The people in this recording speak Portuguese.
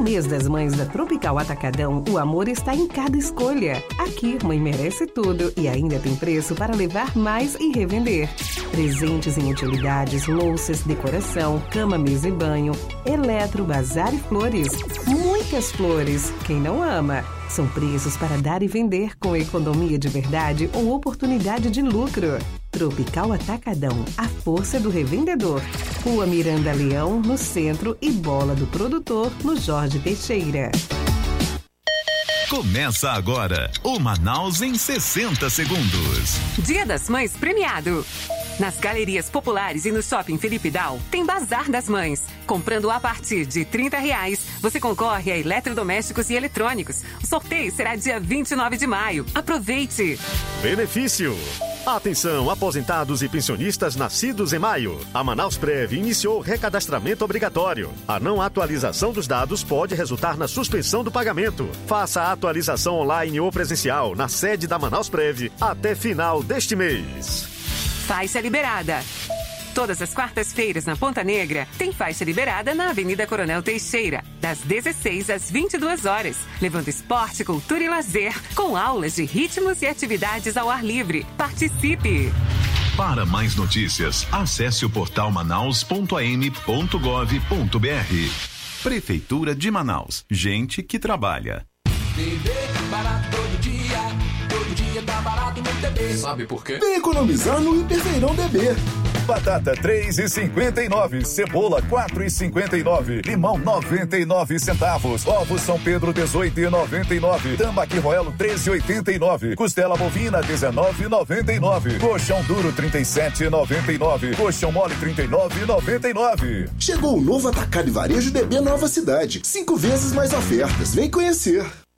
No mês das mães da Tropical Atacadão, o amor está em cada escolha. Aqui, mãe merece tudo e ainda tem preço para levar mais e revender. Presentes em utilidades, louças, decoração, cama, mesa e banho, eletro, bazar e flores. Muitas flores. Quem não ama? São preços para dar e vender com economia de verdade ou oportunidade de lucro. Tropical Atacadão, a força do revendedor. Rua Miranda Leão, no centro, e Bola do Produtor, no Jorge Teixeira. Começa agora o Manaus em 60 segundos. Dia das Mães premiado. Nas galerias populares e no Shopping Felipe Dal, tem Bazar das Mães. Comprando a partir de R$30, você concorre a eletrodomésticos e eletrônicos. O sorteio será dia 29 de maio. Aproveite! Benefício! Atenção, aposentados e pensionistas nascidos em maio. A Manausprev iniciou o recadastramento obrigatório. A não atualização dos dados pode resultar na suspensão do pagamento. Faça a atualização online ou presencial na sede da Manausprev até final deste mês. Faixa liberada. Todas as quartas-feiras na Ponta Negra tem faixa liberada na Avenida Coronel Teixeira, das 16 às 22 horas, levando esporte, cultura e lazer, com aulas de ritmos e atividades ao ar livre. Participe! Para mais notícias, acesse o portal manaus.am.gov.br. Prefeitura de Manaus. Gente que trabalha. TV barato todo dia tá barato no TB. Sabe por quê? Vem economizar no Hiperfeirão DB. Batata 3,59, cebola 4,59, limão 99 centavos, ovos São Pedro 18,99, tambaqui roelo 13,89, costela bovina 19,99, colchão duro 37,99, colchão mole 39,99. Chegou o novo Atacado e Varejo DB Nova Cidade, 5 vezes mais ofertas. Vem conhecer.